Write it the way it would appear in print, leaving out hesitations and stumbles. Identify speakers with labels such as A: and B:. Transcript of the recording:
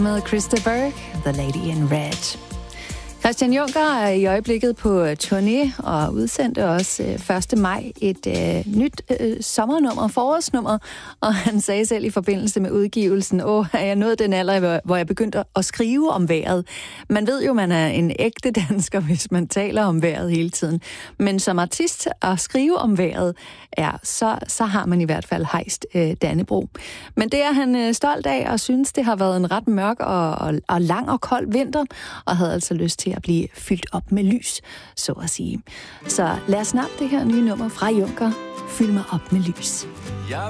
A: Med Christopher, The Lady in Red. Christian Juncker er i øjeblikket på turné og udsendte også 1. maj et nyt sommernummer, forårsnummer, og han sagde selv i forbindelse med udgivelsen, er jeg nået den alder, hvor jeg begyndte at skrive om vejret. Man ved jo, man er en ægte dansker, hvis man taler om vejret hele tiden. Men som artist at skrive om vejret, så har man i hvert fald hejst Dannebrog. Men det er han stolt af, og synes, det har været en ret mørk og lang og kold vinter, og havde altså lyst til at blive fyldt op med lys, så at sige. Så lad os snappe det her nye nummer fra Juncker. Fyld mig op med lys.
B: Jeg